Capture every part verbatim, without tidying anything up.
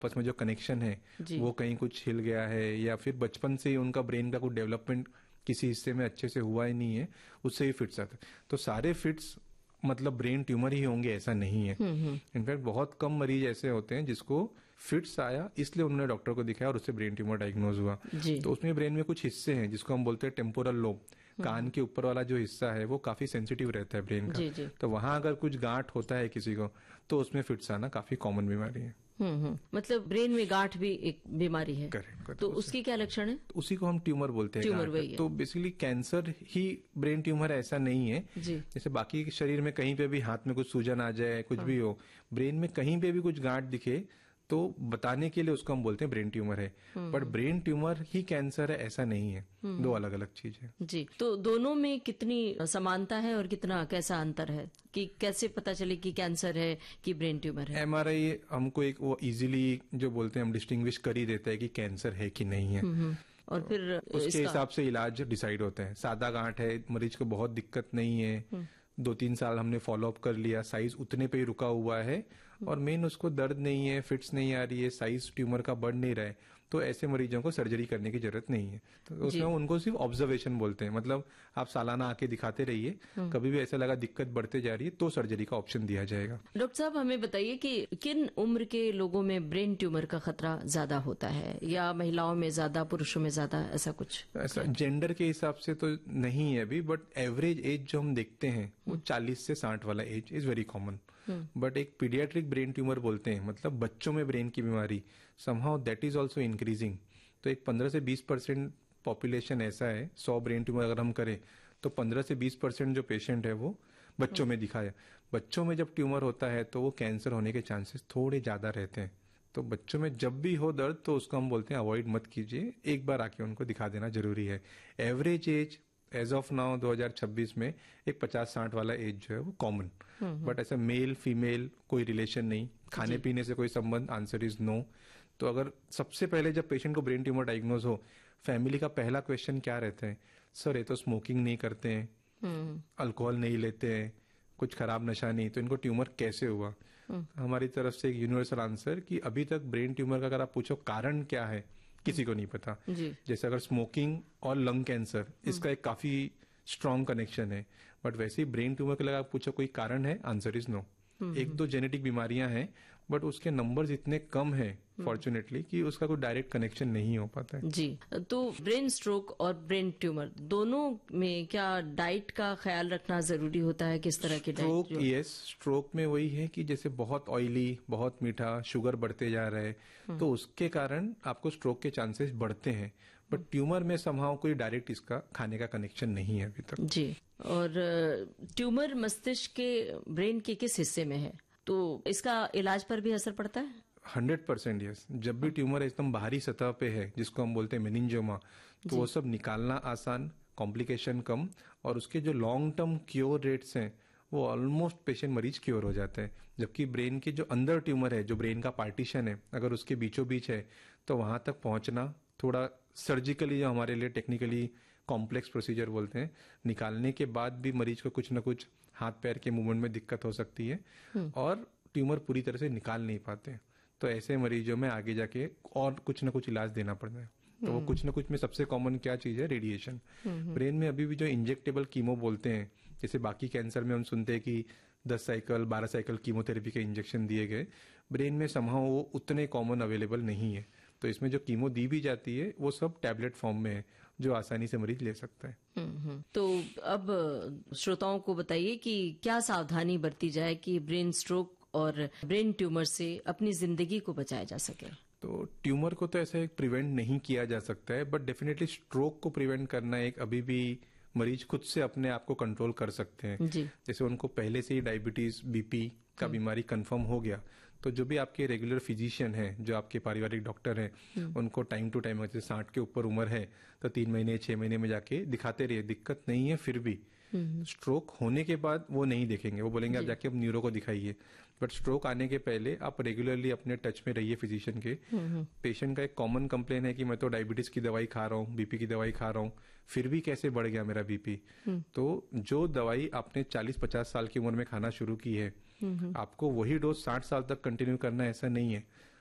आपस में जो कनेक्शन है वो कहीं कुछ हिल गया है, या फिर बचपन से ही उनका ब्रेन का कुछ डेवलपमेंट किसी हिस्से में अच्छे से हुआ ही नहीं है, उससे ही फिट्स आता है। तो सारे फिट्स मतलब ब्रेन ट्यूमर ही होंगे ऐसा नहीं है। इनफैक्ट बहुत कम मरीज ऐसे होते हैं जिसको फिट्स आया इसलिए उन्होंने डॉक्टर को दिखाया और उससे ब्रेन ट्यूमर डायग्नोज हुआ। तो उसमें ब्रेन में कुछ हिस्से हैं जिसको हम बोलते हैं टेम्पोरल लोब, कान के ऊपर वाला जो हिस्सा है वो काफी सेंसिटिव रहता है ब्रेन का। जी, जी। तो वहां अगर कुछ गांठ होता है किसी को तो उसमें फिट्स आना काफी कॉमन बीमारी है। हम्म मतलब ब्रेन में गांठ भी एक बीमारी है। करेक्ट। तो उसकी क्या लक्षण है? तो उसी को हम ट्यूमर बोलते हैं। ट्यूमर वही है। तो बेसिकली कैंसर ही ब्रेन ट्यूमर ऐसा नहीं है। जी। जैसे बाकी शरीर में कहीं पे भी हाथ में कुछ सूजन आ जाए, कुछ हाँ। भी हो, ब्रेन में कहीं पे भी कुछ गांठ दिखे तो बताने के लिए उसको हम बोलते हैं ब्रेन ट्यूमर है। But brain tumour he cancer है ऐसा नहीं है, दो अलग अलग चीज है। जी। तो दोनों में कितनी समानता है और कितना कैसा अंतर है कि कैसे पता चले कि कैंसर है कि ब्रेन ट्यूमर है? एमआरआई हमको एक वो इजीली जो बोलते हैं हम डिस्टिंग्विश कर ही देता है कि कैंसर है कि नहीं है, और फिर उसके हिसाब से इलाज डिसाइड होता है। सादा गांठ है, मरीज को बहुत दिक्कत नहीं है, दो तीन साल हमने फॉलोअप कर लिया, साइज उतने पे ही रुका हुआ है और मेन उसको दर्द नहीं है, फिट्स नहीं आ रही है, साइज ट्यूमर का बढ़ नहीं रहा है, तो ऐसे मरीजों को सर्जरी करने की जरूरत नहीं है। तो उसमें उनको सिर्फ ऑब्जर्वेशन बोलते हैं, मतलब आप सालाना आके दिखाते रहिए, कभी भी ऐसा लगा दिक्कत बढ़ते जा रही है तो सर्जरी का ऑप्शन दिया जाएगा। डॉक्टर साहब हमें बताइए कि किन उम्र के लोगों में ब्रेन ट्यूमर का खतरा ज्यादा होता है, या महिलाओं में ज्यादा, पुरुषों में ज्यादा, ऐसा कुछ? ऐसा जेंडर के हिसाब से तो नहीं है अभी, बट एवरेज एज जो हम देखते हैं वो चालीस से साठ वाला as is very common. But एक पीडियाट्रिक ब्रेन ट्यूमर बोलते हैं, मतलब बच्चों में ब्रेन की बीमारी, somehow that is also increasing. तो एक पंद्रह से बीस परसेंट पॉपुलेशन ऐसा है, सौ ब्रेन ट्यूमर अगर हम करें तो पंद्रह से बीस परसेंट जो पेशेंट है वो बच्चों में दिखाया। बच्चों में जब ट्यूमर होता है तो वो कैंसर होने के चांसेस थोड़े ज्यादा रहते हैं। तो बच्चों में जब भी हो दर्द तो उसको हम बोलते हैं अवॉइड मत कीजिए, एक बार आके उनको दिखा देना जरूरी है। Average age as of now दो हज़ार छब्बीस में एक पचास साठ वाला एज जो है वो कॉमन, बट ऐसा मेल फीमेल कोई रिलेशन नहीं, खाने पीने से कोई संबंध, आंसर इज नो। तो अगर सबसे पहले जब पेशेंट को ब्रेन ट्यूमर डायग्नोज हो, फैमिली का पहला क्वेश्चन क्या रहता है? सर ये तो स्मोकिंग नहीं करते हैं, अल्कोहल नहीं लेते हैं, कुछ खराब नशा नहीं, तो इनको ट्यूमर कैसे हुआ? हमारी तरफ से एक यूनिवर्सल आंसर कि अभी तक ब्रेन ट्यूमर का अगर आप पूछो कारण क्या है, किसी को नहीं पता। जैसे अगर स्मोकिंग और लंग कैंसर, इसका एक काफी स्ट्रांग कनेक्शन है, बट वैसे ही ब्रेन ट्यूमर के लिए आप पूछो कोई कारण है, आंसर इज नो। एक दो जेनेटिक बीमारियां हैं बट उसके नंबर्स इतने कम हैं फॉर्चुनेटली कि उसका कोई डायरेक्ट कनेक्शन नहीं हो पाता है। जी। तो ब्रेन स्ट्रोक और ब्रेन ट्यूमर दोनों में क्या डाइट का ख्याल रखना जरूरी होता है? किस तरह की डाइट? स्ट्रोक, यस, स्ट्रोक में वही है कि जैसे बहुत ऑयली, बहुत मीठा, शुगर बढ़ते जा रहा है तो उसके कारण आपको स्ट्रोक के चांसेस बढ़ते हैं, बट ट्यूमर में समहाउ कोई डायरेक्ट इसका खाने का कनेक्शन नहीं है अभी तक। जी। और ट्यूमर मस्तिष्क के ब्रेन के किस हिस्से में है, तो इसका इलाज पर भी असर पड़ता है? Hundred percent yes. जब भी ट्यूमर एकदम बाहरी सतह पे है जिसको हम बोलते हैं मेनिंजियोमा, तो वो सब निकालना आसान, कॉम्प्लिकेशन कम, और उसके जो लॉन्ग टर्म क्योर रेट्स हैं वो ऑलमोस्ट पेशेंट मरीज क्योर हो जाते हैं। जबकि ब्रेन के जो अंदर ट्यूमर है, जो ब्रेन का पार्टीशन है, अगर उसके बीचों बीच है तो वहां तक पहुंचना थोड़ा सर्जिकली, जो हमारे लिए टेक्निकली कॉम्प्लेक्स प्रोसीजर बोलते हैं, निकालने के बाद भी मरीज को कुछ न कुछ हाथ पैर के मूवमेंट में दिक्कत हो सकती है और ट्यूमर पूरी तरह से निकाल नहीं पाते। तो ऐसे मरीजों में आगे जाके और कुछ न कुछ इलाज देना पड़ता है। तो वो कुछ न कुछ में सबसे कॉमन क्या चीज है? रेडिएशन। ब्रेन में अभी भी जो इंजेक्टेबल कीमो बोलते हैं, जैसे बाकी कैंसर में हम सुनते हैं कि दस साइकिल बारह साइकिल कीमोथेरेपी के इंजेक्शन दिए गए, ब्रेन में समहाउ वो उतने कॉमन अवेलेबल नहीं है। तो इसमें जो कीमो दी भी जाती है वो सब टैबलेट फॉर्म में है जो आसानी से मरीज ले सकता है। तो अब श्रोताओं को बताइए कि क्या सावधानी बरती जाए कि ब्रेन स्ट्रोक और ब्रेन ट्यूमर से अपनी जिंदगी को बचाया जा सके? तो ट्यूमर को तो ऐसे प्रिवेंट नहीं किया जा सकता है, बट डेफिनेटली स्ट्रोक को प्रिवेंट करना एक अभी भी मरीज खुद से अपने आप को कंट्रोल कर सकते हैं। जी। जैसे उनको पहले से ही डायबिटीज, बीपी का बीमारी कंफर्म हो गया तो जो भी आपके रेगुलर फिजिशियन हैं, जो आपके पारिवारिक डॉक्टर हैं, उनको टाइम टू टाइम, जैसे साठ के ऊपर उम्र है तो तीन महीने छह महीने में जाके दिखाते रहिए। दिक्कत नहीं है फिर भी स्ट्रोक होने के बाद वो नहीं देखेंगे, वो बोलेंगे आप जाके अब न्यूरो को दिखाइए। बट स्ट्रोक आने के पहले आप रेगुलरली अपने टच में रहिए फिजिशियन के। पेशेंट का एक कॉमन कंप्लेन है कि मैं तो डायबिटीज की दवाई खा रहा हूँ, बीपी की दवाई खा रहा हूँ, फिर भी कैसे बढ़ गया मेरा बीपी। तो जो दवाई आपने चालीस पचास साल की उम्र में खाना शुरू की है, आपको वही डोज साठ साल तक कंटिन्यू करना ऐसा नहीं है।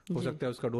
हो सकता है उसका